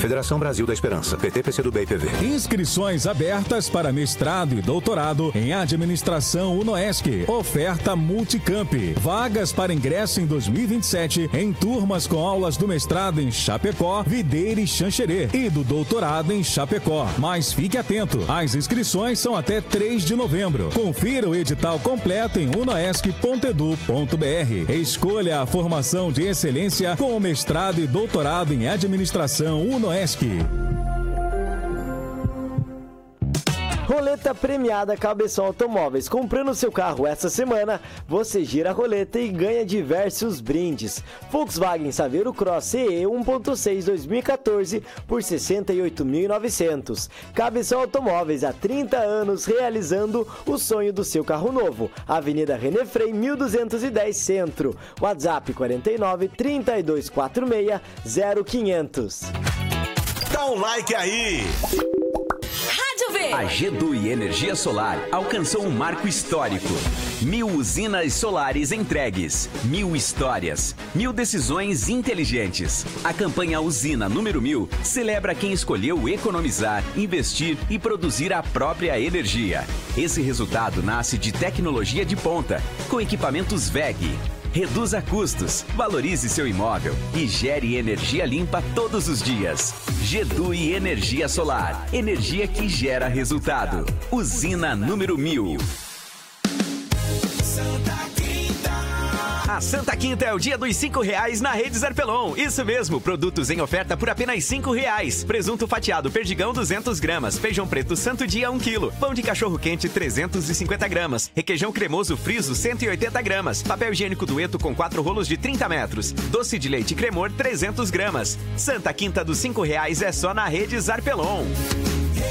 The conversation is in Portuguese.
Federação Brasil da Esperança. PT, PCdoB e PV. Inscrições abertas para mestrado e doutorado em Administração UNOESC. Oferta Multicamp. Vagas para ingresso em 2027 em turmas com aulas do mestrado em Chapecó, Videira e Xanxerê e do doutorado em Chapecó. Mas fique atento, as inscrições são até 3 de novembro. Confira o edital completo em unoesc.edu.br. Escolha a formação de excelência com o mestrado e doutorado em Administração UNOESC. Roleta premiada Cabeção Automóveis. Comprando seu carro essa semana, você gira a roleta e ganha diversos brindes. Volkswagen Saveiro Cross CE 1.6 2014 por 68.900. Cabeção Automóveis, há 30 anos realizando o sonho do seu carro novo. Avenida René Frei 1210 Centro. WhatsApp 49 3246 0500. Dá um like aí! A Gedui Energia Solar alcançou um marco histórico. 1000 usinas solares entregues, 1000 histórias, 1000 decisões inteligentes. A campanha Usina número 1000 celebra quem escolheu economizar, investir e produzir a própria energia. Esse resultado nasce de tecnologia de ponta, com equipamentos WEG. Reduza custos, valorize seu imóvel e gere energia limpa todos os dias. Gedui Energia Solar. Energia que gera resultado. Usina número 1000. A Santa Quinta é o dia dos R$5 na Rede Zarpelon. Isso mesmo, produtos em oferta por apenas R$5. Presunto fatiado Perdigão 200 gramas, feijão preto Santo Dia 1 kg, pão de cachorro quente 350 gramas, requeijão cremoso Friso 180 gramas, papel higiênico Dueto com 4 rolos de 30 metros, doce de leite Cremor 300 gramas. Santa Quinta dos R$5 é só na Rede Zarpelon.